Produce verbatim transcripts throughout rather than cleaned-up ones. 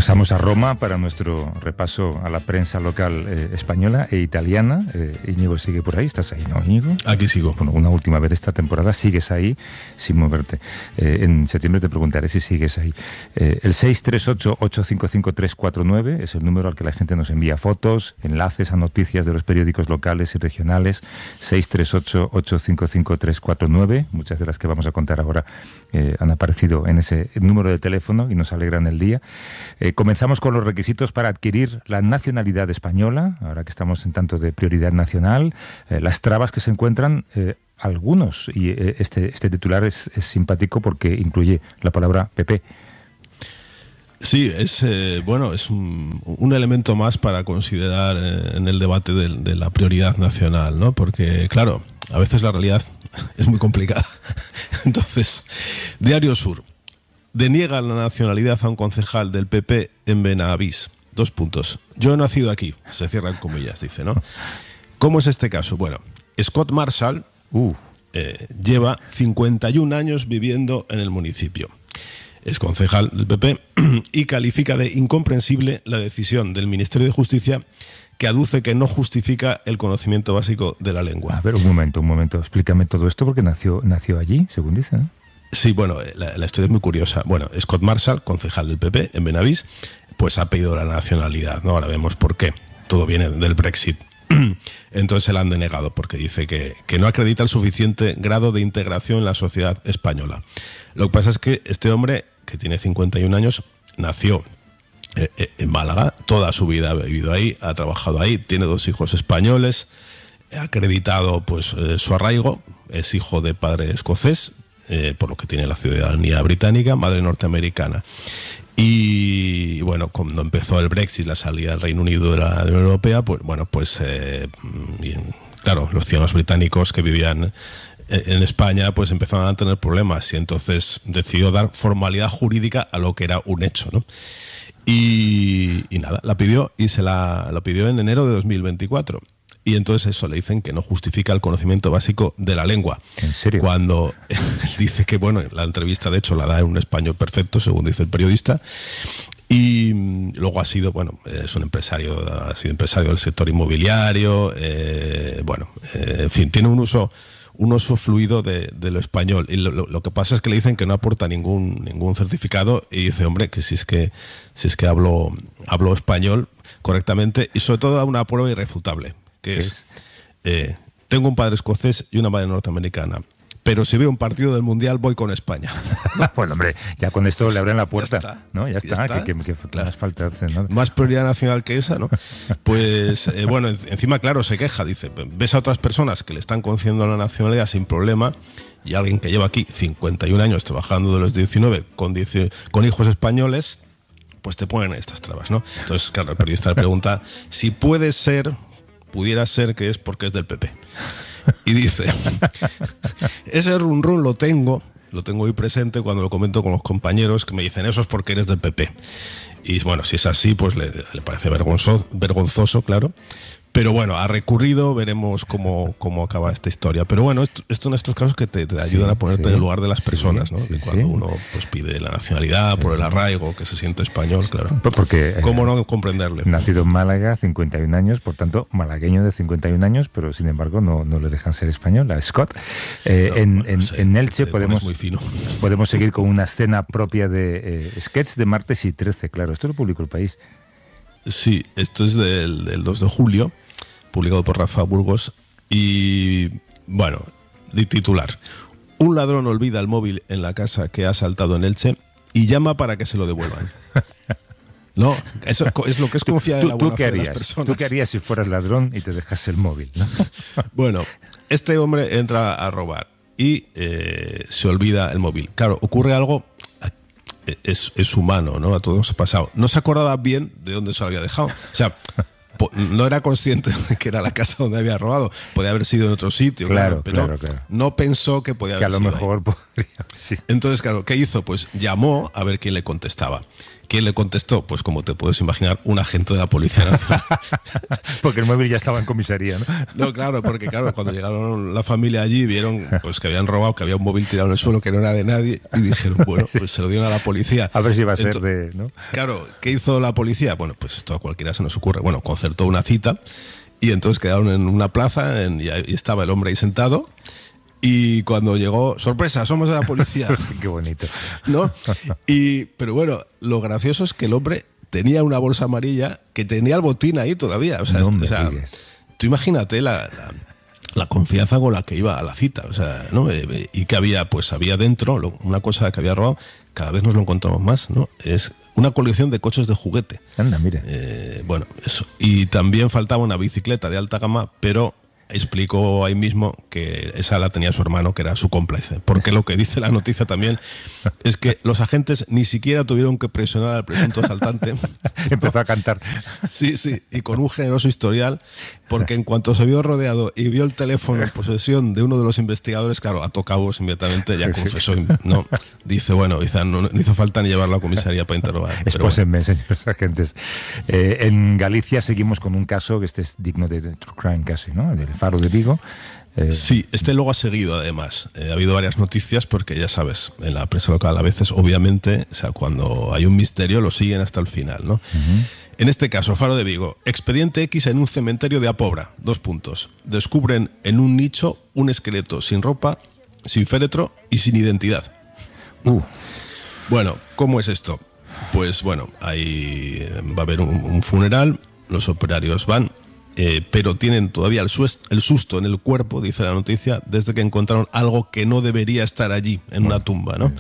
Regresamos a Roma para nuestro repaso a la prensa local eh, española e italiana. Eh, Íñigo sigue por ahí, ¿estás ahí, no, Íñigo? Aquí sigo. Bueno, una última vez esta temporada sigues ahí sin moverte. Eh, en septiembre te preguntaré si sigues ahí. Eh, el seis tres ocho, ocho cinco cinco, tres cuatro nueve es el número al que la gente nos envía fotos, enlaces a noticias de los periódicos locales y regionales. seis tres ocho, ocho cinco cinco, tres cuatro nueve. Muchas de las que vamos a contar ahora eh, han aparecido en ese número de teléfono y nos alegran el día. Eh, comenzamos con los requisitos para adquirir la nacionalidad española, ahora que estamos en tanto de prioridad nacional, eh, las trabas que se encuentran, eh, algunos, y eh, este, este titular es, es simpático porque incluye la palabra P P. Sí, es eh, bueno, es un, un elemento más para considerar eh, en el debate de, de la prioridad nacional, ¿no? Porque, claro, a veces la realidad es muy complicada. Entonces, Diario Sur. Deniega la nacionalidad a un concejal del P P en Benavís. Dos puntos. Yo he nacido aquí. Se cierran comillas, dice, ¿no? ¿Cómo es este caso? Bueno, Scott Marshall uh. eh, lleva cincuenta y un años viviendo en el municipio. Es concejal del P P y califica de incomprensible la decisión del Ministerio de Justicia que aduce que no justifica el conocimiento básico de la lengua. A ver, un momento, un momento. Explícame todo esto porque nació, nació allí, según dice, ¿no? Sí, bueno, la, la historia es muy curiosa. Bueno, Scott Marshall, concejal del P P en Benavís, pues ha pedido la nacionalidad, ¿no? Ahora vemos por qué. Todo viene del Brexit. Entonces se la han denegado porque dice que, que no acredita el suficiente grado de integración en la sociedad española. Lo que pasa es que este hombre, que tiene cincuenta y un años, nació eh, eh, en Málaga, toda su vida ha vivido ahí, ha trabajado ahí, tiene dos hijos españoles, ha acreditado pues eh, su arraigo, es hijo de padre escocés, Eh, por lo que tiene la ciudadanía británica, madre norteamericana. Y bueno, cuando empezó el Brexit, la salida del Reino Unido de la Unión Europea, pues bueno, pues eh, bien, claro, los ciudadanos británicos que vivían en España pues empezaron a tener problemas y entonces decidió dar formalidad jurídica a lo que era un hecho, ¿no? Y, y nada, la pidió y se la, la pidió en enero de dos mil veinticuatro. Y entonces eso le dicen que no justifica el conocimiento básico de la lengua. ¿En serio? Cuando él dice que, bueno, la entrevista de hecho la da en un español perfecto, según dice el periodista. Y luego ha sido, bueno, es un empresario, ha sido empresario del sector inmobiliario, eh, bueno, eh, en fin, tiene un uso, un uso fluido de, de lo español. Y lo, lo, lo que pasa es que le dicen que no aporta ningún, ningún certificado y dice, hombre, que si es que, si es que hablo, hablo español correctamente y sobre todo da una prueba irrefutable. Que es, es? Eh, tengo un padre escocés y una madre norteamericana, pero si veo un partido del Mundial voy con España. Bueno, hombre, ya con esto le abren la puerta, ya está, ¿no? Ya está, ya está. que, que, que claro. Más falta hace, ¿no? Más prioridad nacional que esa, ¿no? Pues, eh, bueno, encima, claro, se queja, dice, ves a otras personas que le están concediendo la nacionalidad sin problema y alguien que lleva aquí cincuenta y un años trabajando de los diecinueve con, diez, con hijos españoles, pues te ponen estas trabas, ¿no? Entonces, claro, el periodista le pregunta si puede ser... pudiera ser que es porque es del P P. Y dice, ese run run lo tengo, lo tengo muy presente cuando lo comento con los compañeros que me dicen, eso es porque eres del P P. Y bueno, si es así, pues le, le parece vergonzoso, vergonzoso, claro. Pero bueno, ha recurrido, veremos cómo, cómo acaba esta historia. Pero bueno, esto, esto en estos casos que te, te ayudan sí, a ponerte sí, en el lugar de las personas, sí, ¿no? Sí, cuando sí. uno pues pide la nacionalidad por el arraigo, que se siente español, claro. Porque, ¿cómo no comprenderle? Nacido en Málaga, cincuenta y un años, por tanto, malagueño de cincuenta y un años, pero sin embargo no, no le dejan ser español, a Scott. Eh, no, en, bueno, en, sé, en Elche podemos, muy fino. podemos seguir con una escena propia de eh, sketch de martes y trece, claro. Esto lo publicó El País. Sí, esto es del, del dos de julio. Publicado por Rafa Burgos y, bueno, de titular. Un ladrón olvida el móvil en la casa que ha asaltado en Elche y llama para que se lo devuelvan. No, eso es lo que es confiar en la buena fe de las personas. ¿Tú qué harías si fueras ladrón y te dejas el móvil, ¿no? Bueno, este hombre entra a robar y eh, se olvida el móvil. Claro, ocurre algo... Es, es humano, ¿no? A todos nos ha pasado. No se acordaba bien de dónde se lo había dejado. O sea... no era consciente de que era la casa donde había robado. Podía haber sido en otro sitio, claro, claro, pero claro, claro. no pensó que podía que haber sido sido que a lo mejor ahí. Podría, sí. Entonces, claro, ¿qué hizo? Pues llamó a ver quién le contestaba. ¿Quién le contestó? Pues como te puedes imaginar, un agente de la Policía Nacional. Porque el móvil ya estaba en comisaría, ¿no? No, claro, porque claro, cuando llegaron la familia allí, vieron pues que habían robado, que había un móvil tirado en el suelo, que no era de nadie, y dijeron, bueno, pues se lo dieron a la policía. A ver si va a ser Entonces, de... ¿no? Claro, ¿qué hizo la policía? Bueno, pues esto a cualquiera se nos ocurre. Bueno, concertó una cita y entonces quedaron en una plaza en, y ahí estaba el hombre ahí sentado. Y cuando llegó, sorpresa, somos de la policía. Qué bonito. ¿No? Y, pero bueno, lo gracioso es que el hombre tenía una bolsa amarilla que tenía el botín ahí todavía. O sea, no o sea tú imagínate la, la, la confianza con la que iba a la cita. O sea, ¿no? Eh, y que había, pues había dentro, lo, una cosa que había robado, cada vez nos lo encontramos más, ¿no? Es una colección de coches de juguete. Anda, mire. Eh, bueno, eso. Y también faltaba una bicicleta de alta gama, pero explicó ahí mismo que esa la tenía su hermano, que era su cómplice. Porque lo que dice la noticia también es que los agentes ni siquiera tuvieron que presionar al presunto asaltante. Empezó a cantar. Sí, sí, y con un generoso historial, porque en cuanto se vio rodeado y vio el teléfono en posesión de uno de los investigadores, claro, ató cabos inmediatamente, ya confesó, ¿no? Dice, bueno, dice, no, no hizo falta ni llevarlo a la comisaría para interrogar. Expósenme, bueno. Señores agentes. Eh, en Galicia seguimos con un caso que este es digno de, de true crime casi, ¿no? Del Faro de Vigo. Eh, sí, este luego ha seguido además. Eh, ha habido varias noticias porque ya sabes, en la prensa local a veces, obviamente, o sea, cuando hay un misterio lo siguen hasta el final, ¿no? Uh-huh. En este caso, Faro de Vigo, expediente X en un cementerio de Apobra, dos puntos. Descubren en un nicho un esqueleto sin ropa, sin féretro y sin identidad. Uh. Bueno, ¿cómo es esto? Pues bueno, ahí va a haber un, un funeral, los operarios van, eh, pero tienen todavía el, su el susto en el cuerpo, dice la noticia, desde que encontraron algo que no debería estar allí, en una tumba, ¿no?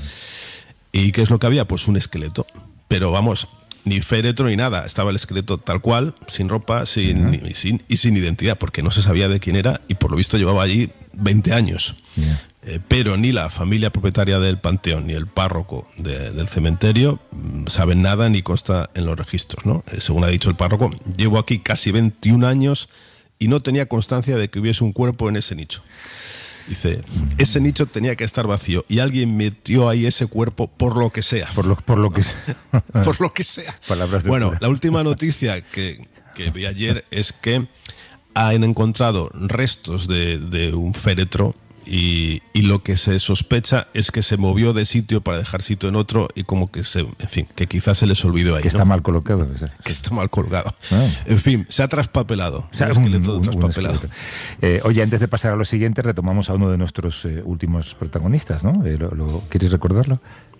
¿Y qué es lo que había? Pues un esqueleto. Pero vamos, ni féretro ni nada, estaba el esqueleto tal cual, sin ropa sin, uh-huh. y, sin, y sin identidad, porque no se sabía de quién era y por lo visto llevaba allí veinte años. Yeah. Eh, pero ni la familia propietaria del panteón ni el párroco de, del cementerio mmm, saben nada ni consta en los registros, ¿no? Eh, según ha dicho el párroco, llevo aquí casi veintiún años y no tenía constancia de que hubiese un cuerpo en ese nicho. Dice, ese nicho tenía que estar vacío y alguien metió ahí ese cuerpo por lo que sea. Por lo, por lo que sea. Por lo que sea. Palabras de bueno, pura. La última noticia que, que vi ayer es que han encontrado restos de, de un féretro y, y lo que se sospecha es que se movió de sitio para dejar sitio en otro y como que se, en fin, que quizás se les olvidó ahí. Que ¿no? está mal colocado. Que, que está mal colgado. Ah. En fin, se ha traspapelado. O sea, un esqueleto un, un, traspapelado. Un eh, oye, antes de pasar a lo siguiente, retomamos a uno de nuestros eh, últimos protagonistas, ¿no? Eh, lo, lo, ¿Quieres recordarlo?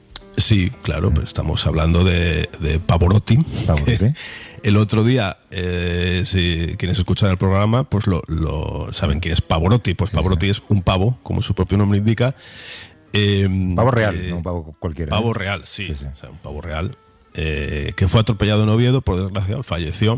Sí, claro, pues estamos hablando de, de Pavarotti. Pavarotti. El otro día, eh, si quienes escuchan el programa, pues lo, lo saben quién es Pavarotti. Pues sí, Pavarotti sí. es un pavo, como su propio nombre indica. Eh, pavo real, eh, no un pavo cualquiera. Pavo ¿eh? real, sí, sí, sí. O sea, un pavo real, eh, que fue atropellado en Oviedo, por desgracia, falleció.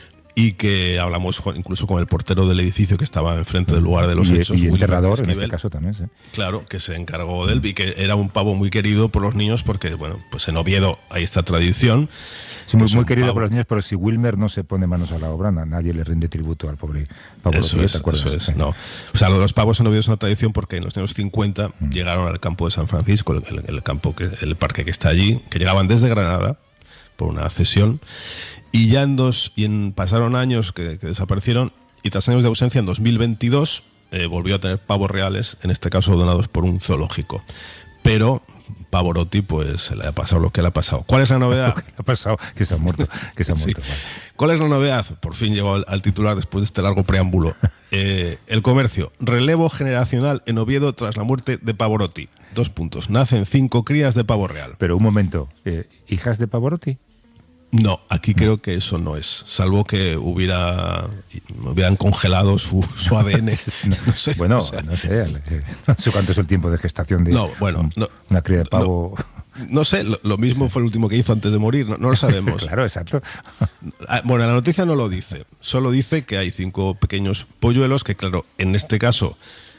Y que hablamos con, incluso con el portero del edificio que estaba enfrente del lugar de los y, hechos. Y el enterrador, en este caso también, sí. Claro, que se encargó de él y que era un pavo muy querido por los niños porque, bueno, pues en Oviedo hay esta tradición. Sí, muy, pues muy querido pavo. por los niños, pero si Wilmer no se pone manos a la obra, nadie le rinde tributo al pobre pavo. Eso es, ¿te acuerdas? Eso es, sí. no. O sea, lo de los pavos en Oviedo es una tradición porque en los años cincuenta mm. llegaron al campo de San Francisco, el, el, el campo, que, el parque que está allí, que llegaban desde Granada por una cesión. Y ya en dos, y en, pasaron años que, que desaparecieron, y tras años de ausencia, en dos mil veintidós eh, volvió a tener pavos reales, en este caso donados por un zoológico. Pero Pavarotti, pues le ha pasado lo que le ha pasado. ¿Cuál es la novedad? ¿Qué le ha pasado? Que se ha muerto. Que se ha muerto. Sí. ¿Cuál es la novedad? Por fin llegó al, al titular después de este largo preámbulo. Eh, el comercio. Relevo generacional en Oviedo tras la muerte de Pavarotti. Dos puntos. Nacen cinco crías de pavo real. Pero un momento. Eh, ¿Hijas de Pavarotti? No, aquí creo que eso no es, salvo que hubiera hubieran congelado su, su A D N. no, no sé, bueno, o sea, no sé, no sé cuánto es el tiempo de gestación de no, bueno, un, no, una cría de pavo. No, no sé, lo, lo mismo fue el último que hizo antes de morir, no, no lo sabemos. Claro, exacto. Bueno, la noticia no lo dice, solo dice que hay cinco pequeños polluelos que, claro, en este caso,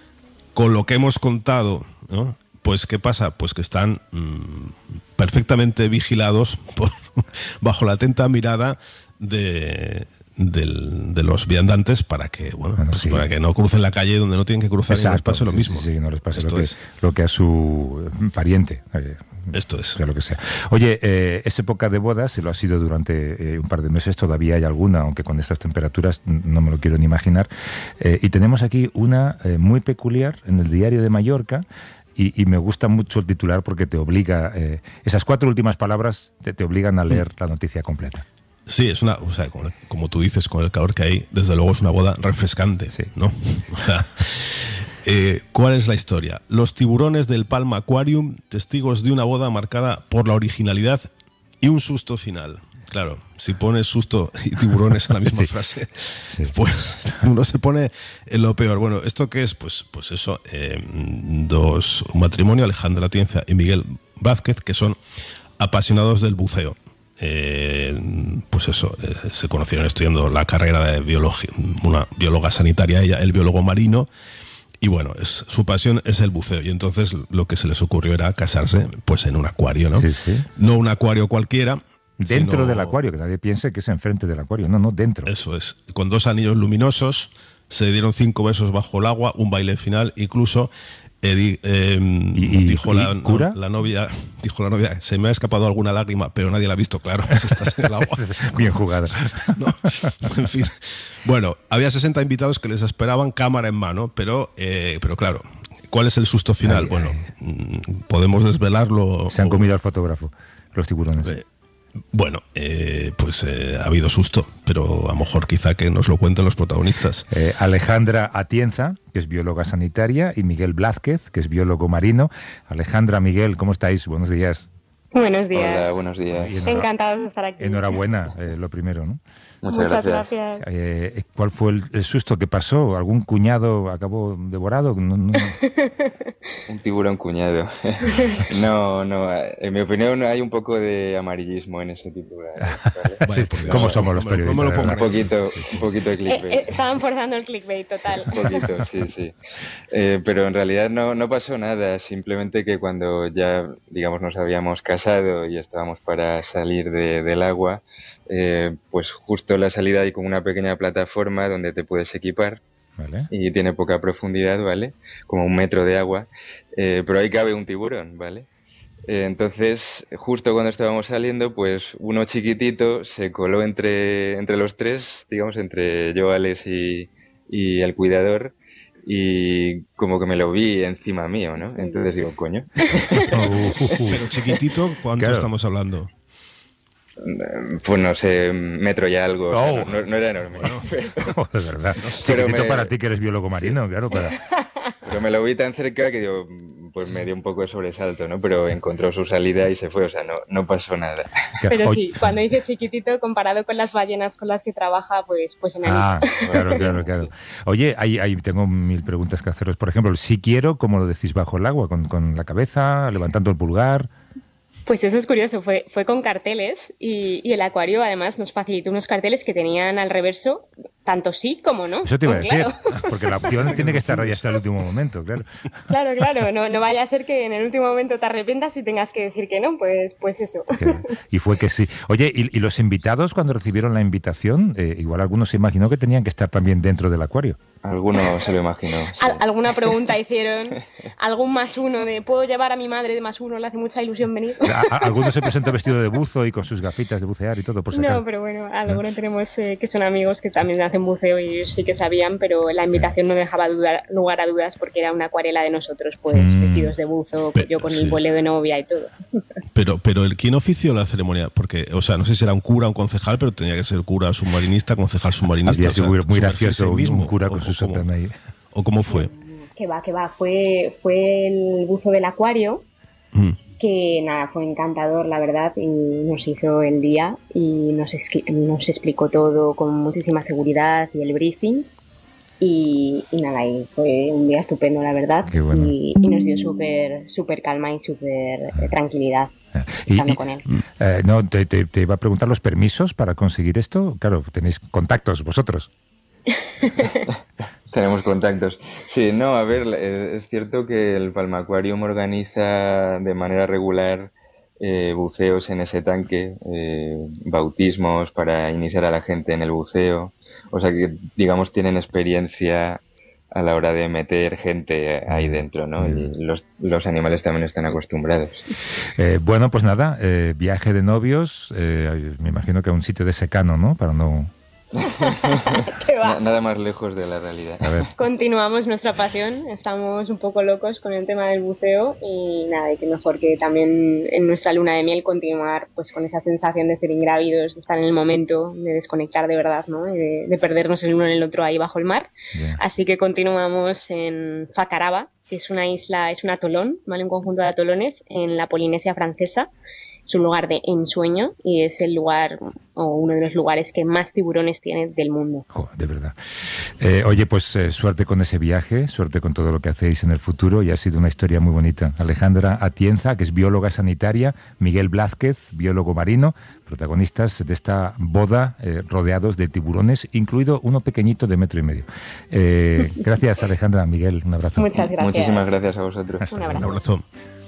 con lo que hemos contado, ¿no? Pues, ¿qué pasa? Pues que están mmm, perfectamente vigilados por, bajo la atenta mirada de, del, de los viandantes para que, bueno, bueno pues sí. para que no crucen la calle donde no tienen que cruzar. Exacto. Y no les pase lo mismo. Sí, sí, sí, no les pase Esto lo que, es. lo que a su pariente. Eh, Esto es. Sea lo que sea. Oye, eh, es época de bodas, se lo ha sido durante eh, un par de meses, todavía hay alguna, aunque con estas temperaturas no me lo quiero ni imaginar. Eh, y tenemos aquí una eh, muy peculiar en el Diario de Mallorca. Y, y me gusta mucho el titular porque te obliga, eh, esas cuatro últimas palabras te, te obligan a leer la noticia completa. Sí, es una, o sea, como, como tú dices, con el calor que hay, desde luego es una boda refrescante, sí. ¿no? O sea, eh, ¿cuál es la historia? Los tiburones del Palma Aquarium, testigos de una boda marcada por la originalidad y un susto final. Claro, si pones susto y tiburones en la misma sí. frase, sí. pues uno se pone en lo peor. Bueno, ¿esto qué es? Pues, pues eso, eh, dos, un matrimonio, Alejandra Atienza y Miguel Vázquez, que son apasionados del buceo. Eh, pues eso, eh, se conocieron estudiando la carrera de biología, una bióloga sanitaria, ella, el biólogo marino. Y bueno, es, su pasión es el buceo. Y entonces lo que se les ocurrió era casarse pues en un acuario, ¿no? Sí, sí. No un acuario cualquiera. Dentro sino... del acuario, que nadie piense que es enfrente del acuario. No, no, dentro. Eso es. Con dos anillos luminosos, se dieron cinco besos bajo el agua, un baile final, incluso eh, eh, ¿Y, dijo y, la, y cura? la novia, dijo la novia, se me ha escapado alguna lágrima, pero nadie la ha visto, claro, si estás en el agua. Bien jugada. No, en fin. Bueno, había sesenta invitados que les esperaban cámara en mano, pero, eh, pero claro, ¿cuál es el susto final? Ay, bueno, ay. podemos desvelarlo. Se han comido al fotógrafo, los tiburones. Eh, Bueno, eh, pues eh, ha habido susto, pero a lo mejor quizá que nos lo cuenten los protagonistas. Eh, Alejandra Atienza, que es bióloga sanitaria, y Miguel Blázquez, que es biólogo marino. Alejandra, Miguel, ¿cómo estáis? Buenos días. Buenos días. Hola, buenos días. Encantados de estar aquí. Enhorabuena, eh, lo primero, ¿no? Muchas, Muchas gracias. gracias. Eh, ¿Cuál fue el, el susto que pasó? ¿Algún cuñado acabó devorado? No, no. Un tiburón cuñado. No, no. En mi opinión hay un poco de amarillismo en ese titular. ¿Vale? Vale, sí, ¿cómo no, somos los periodistas? No me lo un poquito, un poquito de clickbait. Eh, eh, estaban forzando el clickbait total. Un poquito, sí, sí. Eh, pero en realidad no, no pasó nada. Simplemente que cuando ya, digamos, nos habíamos casado y estábamos para salir de, del agua, eh, pues justo en la salida hay como una pequeña plataforma donde te puedes equipar. Vale. Y tiene poca profundidad, ¿vale? Como un metro de agua, eh, pero ahí cabe un tiburón, ¿vale? Eh, entonces, justo cuando estábamos saliendo, pues uno chiquitito se coló entre, entre los tres, digamos, entre yo, Alex y, y el cuidador, y como que me lo vi encima mío, ¿no? Entonces digo, coño. Pero chiquitito, ¿cuánto claro. estamos hablando? Pues no sé, metro y algo. Oh. No, no era enorme. Bueno, pero, oh, de verdad. No, chiquitito me... para ti que eres biólogo marino, sí. Claro. Para... Pero me lo vi tan cerca que digo, pues me dio un poco de sobresalto, ¿no? Pero encontró su salida y se fue, o sea, no, no pasó nada. Pero sí, cuando dice chiquitito, comparado con las ballenas con las que trabaja, pues, pues en Ah, claro, claro, claro. Oye, ahí, ahí tengo mil preguntas que haceros. Por ejemplo, si quiero, ¿cómo lo decís bajo el agua? ¿Con, con la cabeza, levantando el pulgar? Pues eso es curioso, fue, fue con carteles y, y el acuario además nos facilitó unos carteles que tenían al reverso tanto sí como no. Eso te iba a decir, claro. Porque la opción tiene que estar ahí hasta el último momento, claro. Claro, claro, no, no vaya a ser que en el último momento te arrepientas y tengas que decir que no, pues, pues eso. Y fue que sí. Oye, ¿y, y los invitados cuando recibieron la invitación, eh, igual algunos se imaginó que tenían que estar también dentro del acuario? Alguno se lo imaginó. Sí. Al, alguna pregunta hicieron, algún más uno de ¿puedo llevar a mi madre de más uno? Le hace mucha ilusión venir. A, a, algunos se presentó vestido de buzo y con sus gafitas de bucear y todo, por si acaso. No, pero bueno, algunos ¿no? tenemos eh, que son amigos que también hacen buceo y sí que sabían, pero la invitación no dejaba dudar, lugar a dudas porque era una acuarela de nosotros, pues mm. vestidos de buzo, pero, yo con sí. mi boleo de novia y todo. Pero, pero el ¿quién ofició la ceremonia? Porque, o sea, no sé si era un cura o un concejal, pero tenía que ser cura submarinista, concejal submarinista. Había sido o sea, muy gracioso mismo, un cura con su sotana ahí. ¿O cómo fue? Que va, que va, fue, fue el buzo del acuario, mm. que nada, fue encantador, la verdad, y nos hizo el día y nos, nos explicó todo con muchísima seguridad y el briefing. Y, y nada, y fue un día estupendo, la verdad, bueno. y, y nos dio súper súper calma y súper eh, tranquilidad estando y, con él. Eh, no, te, te, te iba a preguntar los permisos para conseguir esto. Claro, tenéis contactos vosotros. Tenemos contactos. Sí, no, a ver, es cierto que el Palma Aquarium organiza de manera regular eh, buceos en ese tanque, eh, bautismos para iniciar a la gente en el buceo. O sea que, digamos, tienen experiencia a la hora de meter gente ahí dentro, ¿no? Y los, los animales también están acostumbrados. Eh, bueno, pues nada, eh, viaje de novios, eh, me imagino que a un sitio de secano, ¿no? Para no... ¿Qué va? Na- nada más lejos de la realidad. A ver. Continuamos nuestra pasión, estamos un poco locos con el tema del buceo y nada, y que mejor que también en nuestra luna de miel continuar pues con esa sensación de ser ingrávidos, de estar en el momento, de desconectar de verdad, ¿no? Y de, de perdernos el uno en el otro ahí bajo el mar. Bien. Así que continuamos en Facaraba, que es una isla, es un atolón, ¿vale? Un conjunto de atolones en la Polinesia francesa. Es un lugar de ensueño y es el lugar o uno de los lugares que más tiburones tiene del mundo. Jo, de verdad. Eh, oye, pues eh, suerte con ese viaje, suerte con todo lo que hacéis en el futuro y ha sido una historia muy bonita. Alejandra Atienza, que es bióloga sanitaria, Miguel Blázquez, biólogo marino, protagonistas de esta boda eh, rodeados de tiburones, incluido uno pequeñito de metro y medio. Eh, gracias, Alejandra. Miguel, un abrazo. Muchas gracias. Muchísimas gracias a vosotros. Un abrazo. Un abrazo.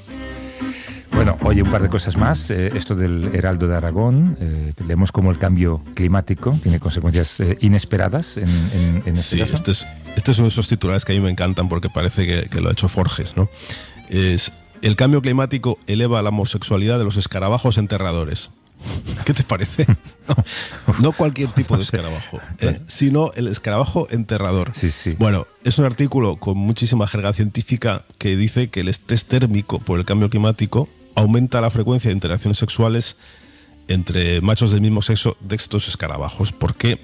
Bueno, oye, un par de cosas más. Eh, esto del Heraldo de Aragón, eh, leemos como el cambio climático tiene consecuencias eh, inesperadas en, en, en este Sí, caso. este es, este es uno de esos titulares que a mí me encantan porque parece que, que lo ha hecho Forges, ¿no? Es, el cambio climático eleva la homosexualidad de los escarabajos enterradores. ¿Qué te parece? No, no cualquier tipo de escarabajo, ¿eh? Sino el escarabajo enterrador. Sí, sí. Bueno, es un artículo con muchísima jerga científica que dice que el estrés térmico por el cambio climático aumenta la frecuencia de interacciones sexuales entre machos del mismo sexo de estos escarabajos, porque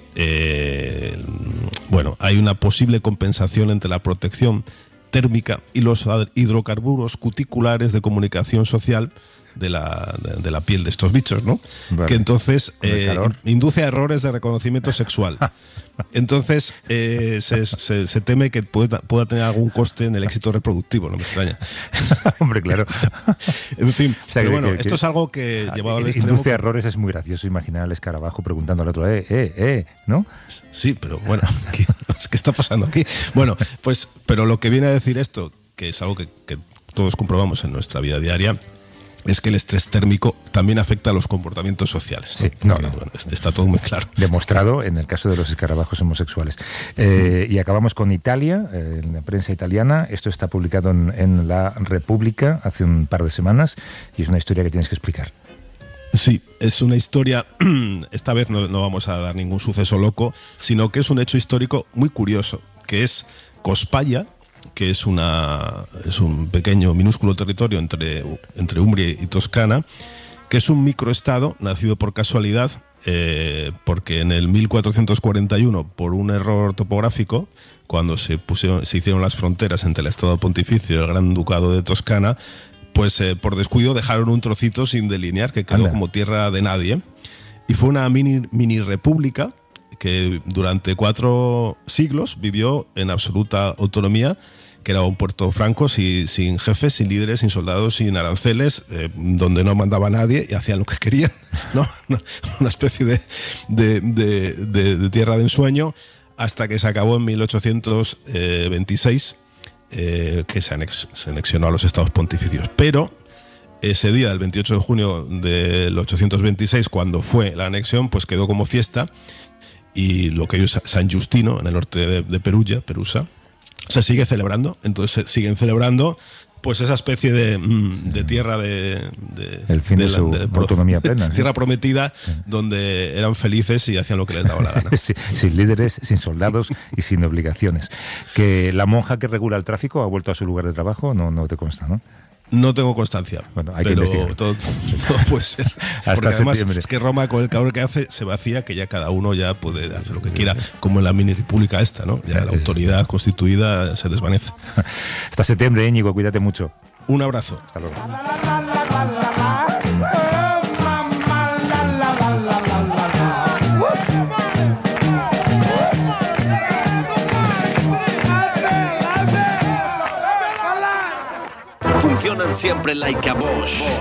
eh, bueno, hay una posible compensación entre la protección térmica y los hidrocarburos cuticulares de comunicación social de la, de, de la piel de estos bichos, ¿no? Vale. Que entonces Con el eh, calor. induce a errores de reconocimiento sexual. Entonces eh, se, se, se teme que pueda, pueda tener algún coste en el éxito reproductivo, no me extraña. Hombre, claro. En fin, O sea, pero que- bueno, que- esto que- es algo que llevado al extremo... Induce a errores, es muy gracioso imaginar al escarabajo preguntando al otro, eh, eh, eh, ¿no? Sí, pero bueno, ¿qué, ¿qué está pasando aquí? Bueno, pues, pero lo que viene a decir esto, que es algo que, que todos comprobamos en nuestra vida diaria, es que el estrés térmico también afecta a los comportamientos sociales. Sí, no, no. Bueno, está todo muy claro. Demostrado en el caso de los escarabajos homosexuales. Eh, y acabamos con Italia, eh, en la prensa italiana. Esto está publicado en, en La República hace un par de semanas y es una historia que tienes que explicar. Sí, es una historia, esta vez no, no vamos a dar ningún suceso loco, sino que es un hecho histórico muy curioso, que es Cospaglia, que es, una, es un pequeño, minúsculo territorio entre, entre Umbria y Toscana, que es un microestado nacido por casualidad, eh, porque en el mil cuatrocientos cuarenta y uno, por un error topográfico, cuando se, pusieron, se hicieron las fronteras entre el Estado Pontificio y el Gran Ducado de Toscana, pues eh, por descuido dejaron un trocito sin delinear, que quedó Anda. como tierra de nadie, y fue una mini, mini república que durante cuatro siglos vivió en absoluta autonomía, que era un puerto franco, sin, sin jefes, sin líderes, sin soldados, sin aranceles, eh, donde no mandaba nadie y hacían lo que querían, ¿no? Una, una especie de, de, de, de, de tierra de ensueño, hasta que se acabó en mil ochocientos veintiséis, eh, que se, anex, se anexionó a los estados pontificios. Pero ese día, el veintiocho de junio del ochocientos veintiséis, cuando fue la anexión, pues quedó como fiesta, y lo que hoy es San Justino, en el norte de, de Perugia, Perusa, se sigue celebrando. Entonces se siguen celebrando pues esa especie de, mm, de tierra de, de El fin de, la- su de- pro- autonomía plena. ¿sí? tierra prometida, donde eran felices y hacían lo que les daba la gana. Sí, sin líderes, sin soldados y sin obligaciones. Que la monja que regula el tráfico ha vuelto a su lugar de trabajo, no, no te consta, ¿no? No tengo constancia. Bueno, hay que pero investigar. todo, todo puede ser. Hasta Porque además septiembre. es que Roma, con el calor que hace, se vacía, que ya cada uno ya puede hacer lo que quiera, como en la mini república esta, ¿no? Ya la autoridad constituida se desvanece. Hasta septiembre, Íñigo, cuídate mucho. Un abrazo. Hasta luego. Funcionan siempre like a Bosch.